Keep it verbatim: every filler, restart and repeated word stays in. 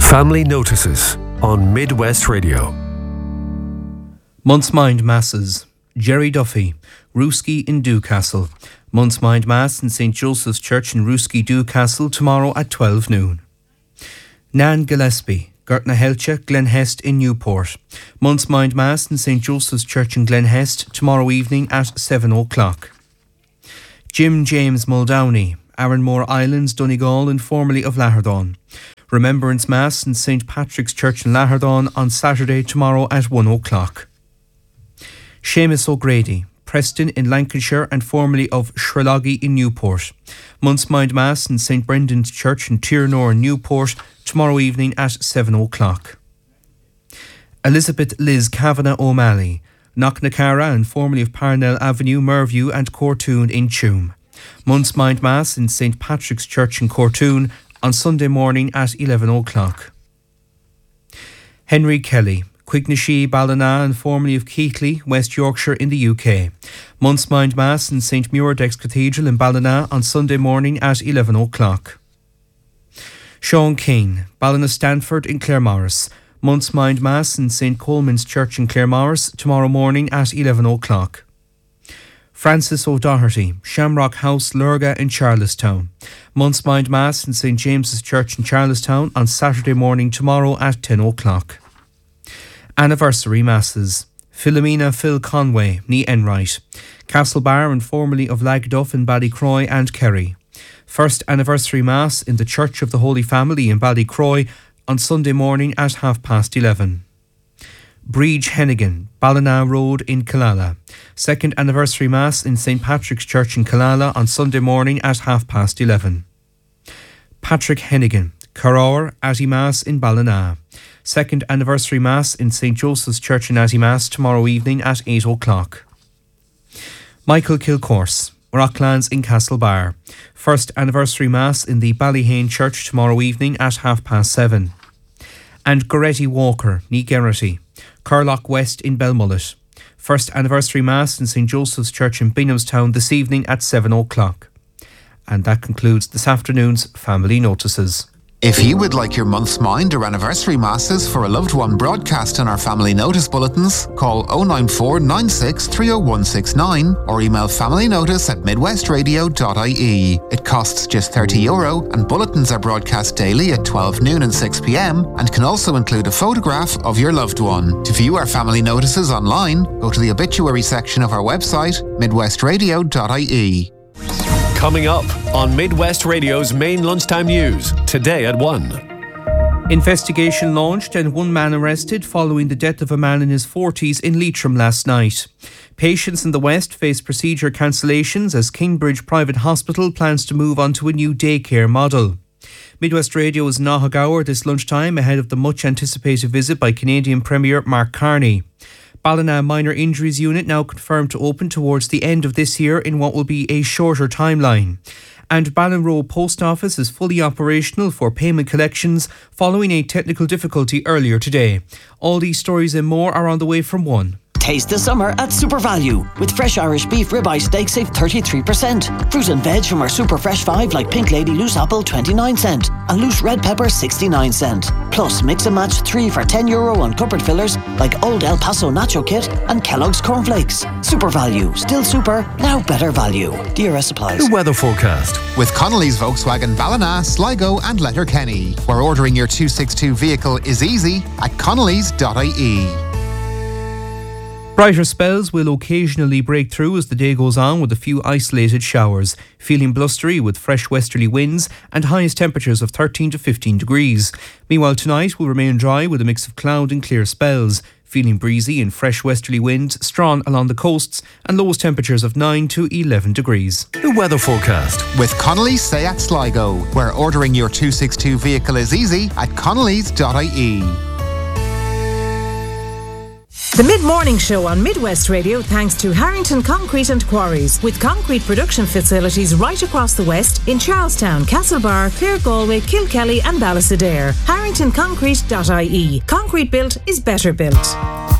Family Notices on Midwest Radio. Month's Mind Masses. Jerry Duffy, Rooskey in Dewcastle. Month's Mind Mass in Saint Joseph's Church in Rooskey, Dewcastle, tomorrow at twelve noon. Nan Gillespie, Gurtna Helcha, Glenhest in Newport. Month's Mind Mass in Saint Joseph's Church in Glenhest, tomorrow evening at seven o'clock. Jim James Muldowney, Arranmore Islands, Donegal, and formerly of Laherdon. Remembrance Mass in Saint Patrick's Church in Laherdon on Saturday tomorrow at one o'clock. Seamus O'Grady, Preston in Lancashire and formerly of Shreloggy in Newport. Month's Mind Mass in Saint Brendan's Church in Tiernoor in Newport tomorrow evening at seven o'clock. Elizabeth Liz Kavanagh O'Malley, Knocknacara and formerly of Parnell Avenue, Merview and Cortoon in Tuam. Month's Mind Mass in Saint Patrick's Church in Cortoon on Sunday morning at eleven o'clock. Henry Kelly, Quignashee, Ballina and formerly of Keighley, West Yorkshire in the U K. Month's Mind Mass in Saint Muirdex Cathedral in Ballina on Sunday morning at eleven o'clock. Sean Keane, Ballina Stanford in Claremorris. Month's Mind Mass in Saint Coleman's Church in Claremorris tomorrow morning at eleven o'clock. Francis O'Doherty, Shamrock House, Lurga in Charlestown. Month's Mind Mass in Saint James's Church in Charlestown on Saturday morning tomorrow at ten o'clock. Anniversary Masses. Philomena Phil Conway, ní Enright. Castlebar and formerly of Lagduff in Ballycroy and Kerry. First Anniversary Mass in the Church of the Holy Family in Ballycroy on Sunday morning at half past eleven. Breege Hennigan, Ballina Road in Killala. Second Anniversary Mass in Saint Patrick's Church in Killala on Sunday morning at half past eleven. Patrick Hennigan, Carrower, Atty Mass in Ballina. Second Anniversary Mass in Saint Joseph's Church in Atty Mass tomorrow evening at eight o'clock. Michael Kilcourse, Rocklands in Castlebar. First Anniversary Mass in the Ballyhane Church tomorrow evening at half past seven. And Goretti Walker, ní Gerrity, Curlock West in Belmullet. First Anniversary Mass in Saint Joseph's Church in Binghamstown this evening at seven o'clock. And that concludes this afternoon's Family Notices. If you would like your month's mind or anniversary masses for a loved one broadcast on our Family Notice bulletins, call oh nine four nine six three oh one six nine or email familynotice at midwestradio dot I E. It costs just thirty euro and bulletins are broadcast daily at twelve noon and six p.m. and can also include a photograph of your loved one. To view our Family Notices online, go to the obituary section of our website, midwestradio dot I E. Coming up on Midwest Radio's main lunchtime news, today at one. Investigation launched and one man arrested following the death of a man in his forties in Leitrim last night. Patients in the West face procedure cancellations as Kingbridge Private Hospital plans to move on to a new daycare model. Midwest Radio is in Naughagower this lunchtime ahead of the much anticipated visit by Canadian Premier Mark Carney. Ballina Minor Injuries Unit now confirmed to open towards the end of this year in what will be a shorter timeline. And Ballinroe Post Office is fully operational for payment collections following a technical difficulty earlier today. All these stories and more are on the way from one. Taste the summer at Super Value. With fresh Irish beef ribeye steak, save thirty-three percent. Fruit and veg from our Super Fresh five like Pink Lady loose apple, twenty-nine cent. And loose red pepper, sixty-nine cent. Plus, mix and match three for ten euro on cupboard fillers like Old El Paso Nacho Kit and Kellogg's Cornflakes. Super Value. Still super, now better value. D R S supplies. The weather forecast. With Connolly's Volkswagen Ballina, Sligo and Letterkenny, where ordering your two sixty-two vehicle is easy at connellys dot I E. Brighter spells will occasionally break through as the day goes on with a few isolated showers, feeling blustery with fresh westerly winds and highest temperatures of thirteen to fifteen degrees. Meanwhile, tonight will remain dry with a mix of cloud and clear spells, feeling breezy and fresh westerly winds strong along the coasts and lowest temperatures of nine to eleven degrees. The weather forecast. With Connolly's Seat Sligo, where ordering your two sixty-two vehicle is easy at connellys dot I E. The Mid-Morning Show on Midwest Radio thanks to Harrington Concrete and Quarries, with concrete production facilities right across the West in Charlestown, Castlebar, Clare Galway, Kilkelly and Ballysadare. harrington concrete dot I E. Concrete built is better built.